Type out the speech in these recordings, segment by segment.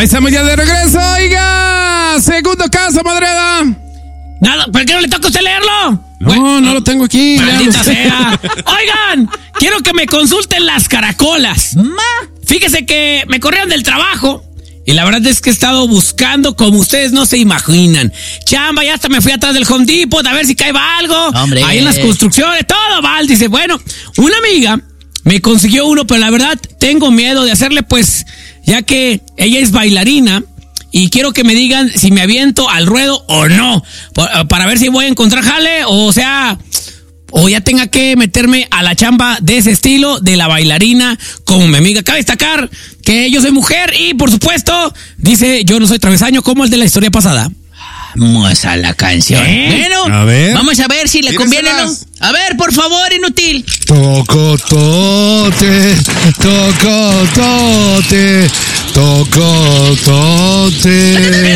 Ahí estamos ya de regreso, oiga. Segundo caso, Madreda. Nada, ¿por qué no le toca a usted leerlo? No lo tengo aquí. Maldita sea. Oigan, quiero que me consulten las caracolas. Fíjese que me corrieron del trabajo. Y la verdad es que he estado buscando como ustedes no se imaginan. Chamba, ya hasta me fui atrás del Home Depot a ver si caía algo. Hombre. Ahí en las construcciones, todo mal. Dice, bueno, una amiga me consiguió uno, pero la verdad tengo miedo de hacerle, pues, ya que ella es bailarina. Y quiero que me digan si me aviento al ruedo o no. Para ver si voy a encontrar jale, o sea, o ya tenga que meterme a la chamba de ese estilo, de la bailarina, como mi amiga. Cabe destacar que yo soy mujer y, por supuesto, dice, yo no soy travesaño como el de la historia pasada. Vamos a la canción. Bueno, a ver. Vamos a ver si le conviene, ¿no? A ver, por favor, inútil. Tocotote, tocotote, tocotote.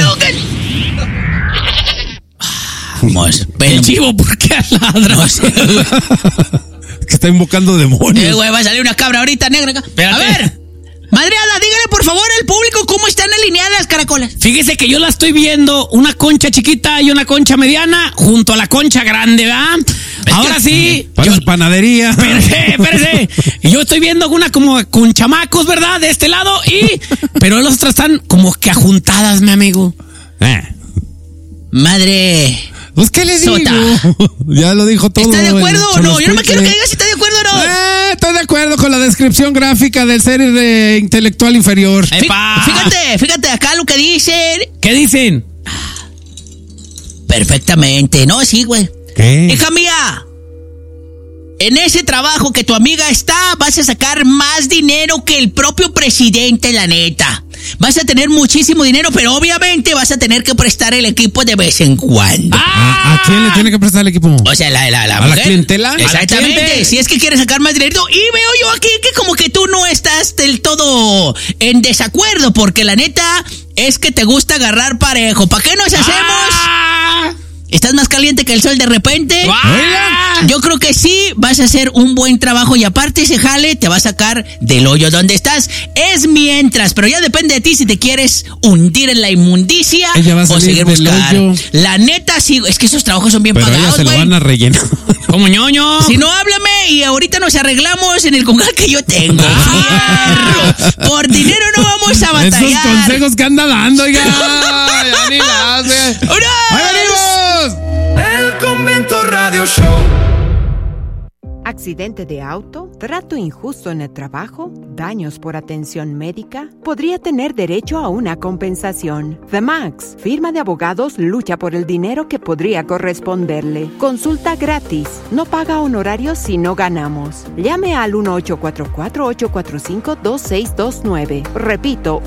Vamos. El chivo, ¿por qué ladra? No sé, Que está invocando demonios. güey, va a salir una cabra ahorita negra acá. Espérate. A ver, Madreada, dígale por favor al público cómo están alineadas las caracolas. Fíjese que yo la estoy viendo, una concha chiquita y una concha mediana, junto a la concha grande, ¿verdad? Ahora sí. Para panadería. Espérese. Y yo estoy viendo una como con chamacos, ¿verdad? De este lado pero las otras están como que ajuntadas, mi amigo. Madre. Pues, ¿qué le digo? Sota. Ya lo dijo todo. ¿Está de acuerdo o no? Yo no me quiero que diga. diga si está de acuerdo o no. Estoy de acuerdo con la descripción gráfica del ser intelectual inferior. ¡Epa! Fíjate acá lo que dicen. ¿Qué dicen? Perfectamente. No, sí, güey. ¿Qué? Hija mía, en ese trabajo que tu amiga está, vas a sacar más dinero que el propio presidente, la neta. Vas a tener muchísimo dinero, pero obviamente vas a tener que prestar el equipo de vez en cuando. ¿A quién le tiene que prestar el equipo? O sea, ¿A la mujer. clientela? Exactamente. Si es que quieres sacar más dinero. Y veo yo aquí que como que tú no estás del todo en desacuerdo, porque la neta es que te gusta agarrar parejo. ¿Para qué nos hacemos? ¿Estás más caliente que el sol de repente? Yo creo que sí, vas a hacer un buen trabajo y aparte ese jale te va a sacar del hoyo donde estás. Es mientras, pero ya depende de ti si te quieres hundir en la inmundicia Ella va a salir o seguir del buscando. hoyo. La neta, sí, es que esos trabajos son bien Pero pagados, ellas se lo güey. van a rellenar. Como ñoño. Si no, háblame y ahorita nos arreglamos en el congal que yo tengo. Fierro. Por dinero no vamos a batallar. Esos consejos que anda dando, oiga. Ya ni la hace. ¡Vámonos! ¡Ahí venimos! El Convento Radio Show. ¿Accidente de auto? ¿Trato injusto en el trabajo? ¿Daños por atención médica? Podría tener derecho a una compensación. The Max, firma de abogados, lucha por el dinero que podría corresponderle. Consulta gratis. No paga honorarios si no ganamos. Llame al 1-844-845-2629. Repito,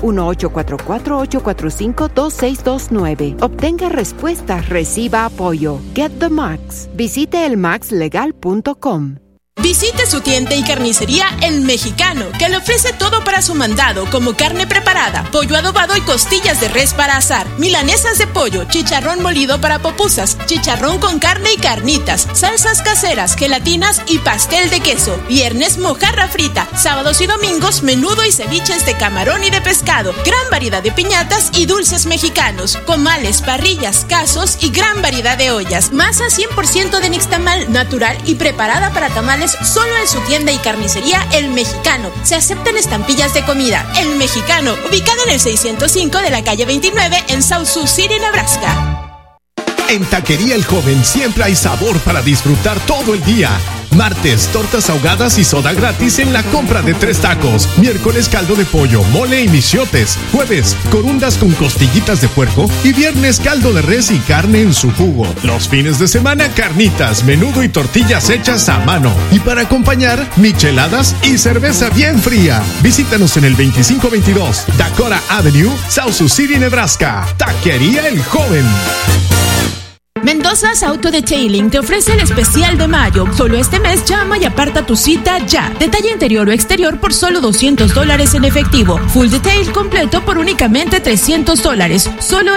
1-844-845-2629. Obtenga respuestas, reciba apoyo. Get the Max. Visite elmaxlegal.com. Visite su tienda y carnicería El Mexicano, que le ofrece todo para su mandado, como carne preparada, pollo adobado y costillas de res para asar, milanesas de pollo, chicharrón molido para pupusas, chicharrón con carne y carnitas, salsas caseras, gelatinas y pastel de queso. Viernes, mojarra frita. Sábados y domingos, menudo y ceviches de camarón y de pescado. Gran variedad de piñatas y dulces mexicanos, comales, parrillas, casos y gran variedad de ollas. Masa 100% de nixtamal, natural y preparada para tamales solo en su tienda y carnicería El Mexicano. Se aceptan estampillas de comida. El Mexicano, ubicado en el 605 de la calle 29 en South Sioux City, Nebraska. En Taquería El Joven siempre hay sabor para disfrutar todo el día. Martes, tortas ahogadas y soda gratis en la compra de 3 tacos. Miércoles, caldo de pollo, mole y michiotes. Jueves, corundas con costillitas de puerco. Y viernes, caldo de res y carne en su jugo. Los fines de semana, carnitas, menudo y tortillas hechas a mano. Y para acompañar, micheladas y cerveza bien fría. Visítanos en el 2522 Dakota Avenue, South Sioux City, Nebraska. Taquería El Joven. Mendoza's Auto Detailing te ofrece el especial de mayo. Solo este mes llama y aparta tu cita ya. Detalle interior o exterior por solo $200 en efectivo. Full detail completo por únicamente $300. Solo